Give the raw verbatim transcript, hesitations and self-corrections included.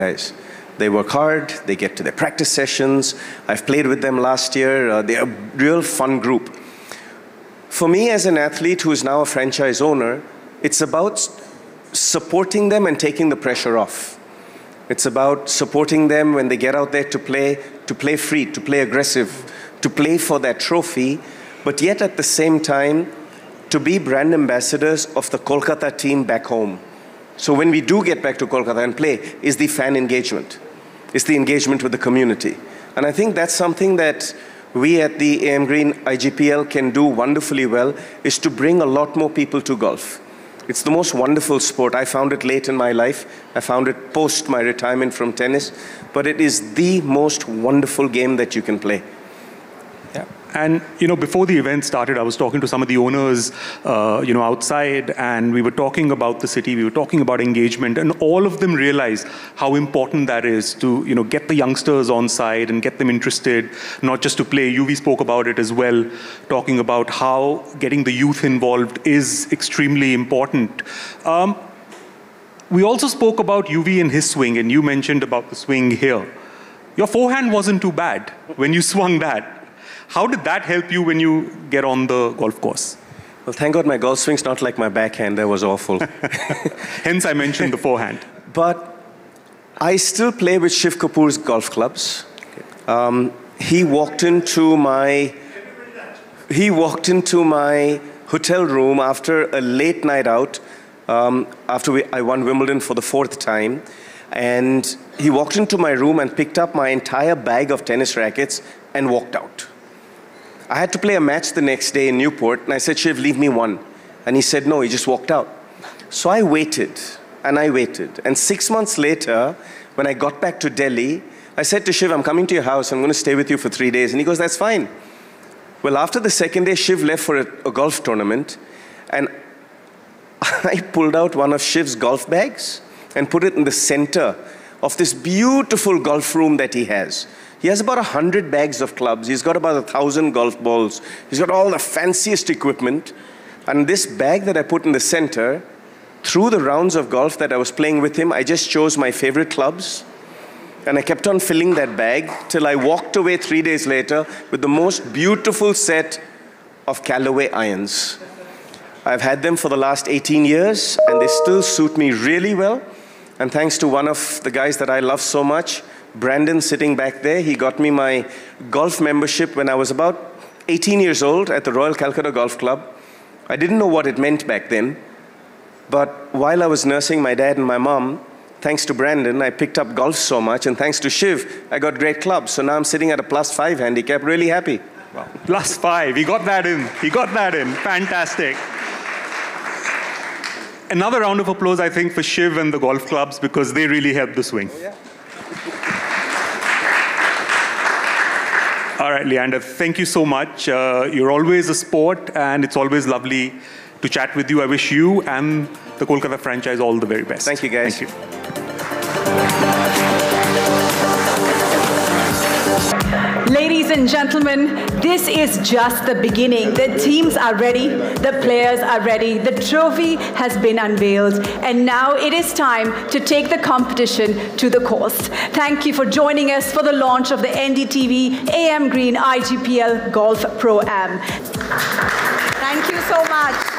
guys. They work hard, they get to their practice sessions. I've played with them last year. Uh, they're a real fun group. For me as an athlete who is now a franchise owner, it's about supporting them and taking the pressure off. It's about supporting them when they get out there to play, to play free, to play aggressive, to play for that trophy, but yet at the same time, to be brand ambassadors of the Kolkata team back home. So when we do get back to Kolkata and play, is the fan engagement. It's the engagement with the community. And I think that's something that we at the A M Green I G P L can do wonderfully well, is to bring a lot more people to golf. It's the most wonderful sport. I found it late in my life. I found it post my retirement from tennis. But it is the most wonderful game that you can play. Yeah. And, you know, before the event started, I was talking to some of the owners, uh, you know, outside, and we were talking about the city, we were talking about engagement, and all of them realized how important that is to, you know, get the youngsters on side and get them interested, not just to play. U V spoke about it as well, talking about how getting the youth involved is extremely important. Um, we also spoke about U V and his swing, and you mentioned about the swing here. Your forehand wasn't too bad when you swung that. How did that help you when you get on the golf course? Well, thank God my golf swing's not like my backhand. That was awful. Hence, I mentioned the forehand. But I still play with Shiv Kapoor's golf clubs. Um, he walked into my he walked into my hotel room after a late night out. Um, after we, I won Wimbledon for the fourth time, and he walked into my room and picked up my entire bag of tennis rackets and walked out. I had to play a match the next day in Newport, and I said, Shiv, leave me one. And he said, no, he just walked out. So I waited, and I waited. And six months later, when I got back to Delhi, I said to Shiv, I'm coming to your house, I'm going to stay with you for three days. And he goes, that's fine. Well, after the second day, Shiv left for a, a golf tournament, and I pulled out one of Shiv's golf bags and put it in the center of this beautiful golf room that he has. He has about a hundred bags of clubs. He's got about a thousand golf balls. He's got all the fanciest equipment. And this bag that I put in the center, through the rounds of golf that I was playing with him, I just chose my favorite clubs. And I kept on filling that bag till I walked away three days later with the most beautiful set of Callaway irons. I've had them for the last eighteen years, and they still suit me really well. And thanks to one of the guys that I love so much, Brandon, sitting back there, he got me my golf membership when I was about eighteen years old at the Royal Calcutta Golf Club. I didn't know what it meant back then, but while I was nursing my dad and my mom, thanks to Brandon, I picked up golf so much, and thanks to Shiv, I got great clubs. So now I'm sitting at a plus five handicap, really happy. Wow. Plus five, he got that in, he got that in, fantastic. Another round of applause, I think, for Shiv and the golf clubs, because they really helped the swing. Oh, yeah. All right, Leander, thank you so much. Uh, you're always a sport, and it's always lovely to chat with you. I wish you and the Kolkata franchise all the very best. Thank you, guys. Thank you. Ladies and gentlemen, this is just the beginning. The teams are ready, the players are ready, the trophy has been unveiled, and now it is time to take the competition to the course. Thank you for joining us for the launch of the N D T V A M Green I G P L Golf Pro-Am. Thank you so much.